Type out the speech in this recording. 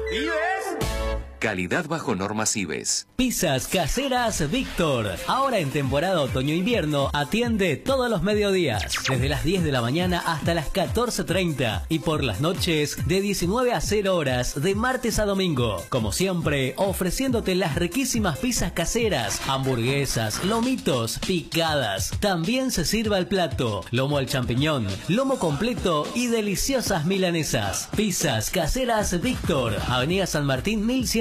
Calidad bajo normas IBES. Pizzas Caseras Víctor. Ahora en temporada otoño-invierno atiende todos los mediodías. Desde las 10 de la mañana hasta las 14:30. Y por las noches de 19 a 0 horas de martes a domingo. Como siempre, ofreciéndote las riquísimas pizzas caseras, hamburguesas, lomitos, picadas. También se sirve al plato, lomo al champiñón, lomo completo y deliciosas milanesas. Pizzas Caseras Víctor. Avenida San Martín 1100.